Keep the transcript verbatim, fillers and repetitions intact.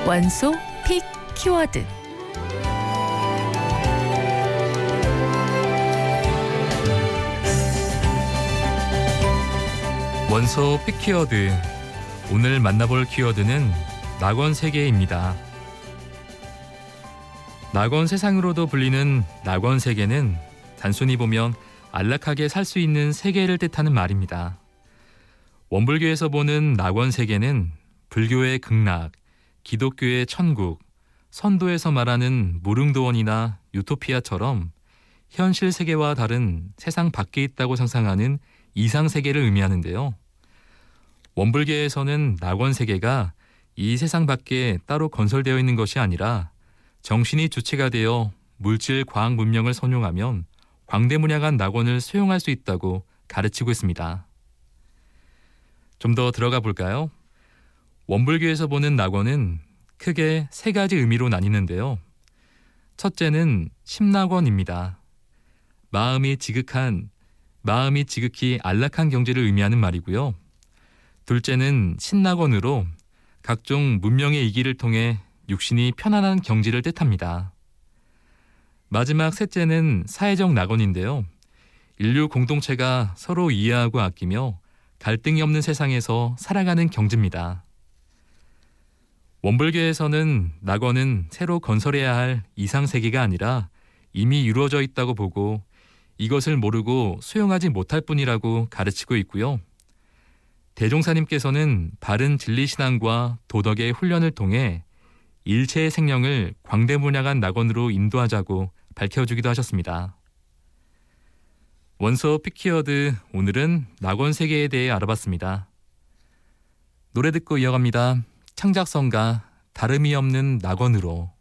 원소 픽 키워드. 원소 픽 키워드. 오늘 만나볼 키워드는 낙원 세계입니다. 낙원 세상으로도 불리는 낙원 세계는 단순히 보면 안락하게 살 수 있는 세계를 뜻하는 말입니다. 원불교에서 보는 낙원 세계는 불교의 극락, 기독교의 천국, 선도에서 말하는 무릉도원이나 유토피아처럼 현실 세계와 다른 세상 밖에 있다고 상상하는 이상 세계를 의미하는데요. 원불교에서는 낙원 세계가 이 세상 밖에 따로 건설되어 있는 것이 아니라 정신이 주체가 되어 물질 과학 문명을 선용하면 광대문양한 낙원을 수용할 수 있다고 가르치고 있습니다. 좀 더 들어가 볼까요? 원불교에서 보는 낙원은 크게 세 가지 의미로 나뉘는데요. 첫째는 심낙원입니다. 마음이 지극한, 마음이 지극히 안락한 경지를 의미하는 말이고요. 둘째는 신낙원으로 각종 문명의 이기를 통해 육신이 편안한 경지를 뜻합니다. 마지막 셋째는 사회적 낙원인데요. 인류 공동체가 서로 이해하고 아끼며 갈등이 없는 세상에서 살아가는 경지입니다. 원불교에서는 낙원은 새로 건설해야 할 이상세계가 아니라 이미 이루어져 있다고 보고 이것을 모르고 수용하지 못할 뿐이라고 가르치고 있고요. 대종사님께서는 바른 진리신앙과 도덕의 훈련을 통해 일체의 생명을 광대문양한 낙원으로 인도하자고 밝혀주기도 하셨습니다. 원소 픽키워드, 오늘은 낙원 세계에 대해 알아봤습니다. 노래 듣고 이어갑니다. 창작성가 다름이 없는 낙원으로.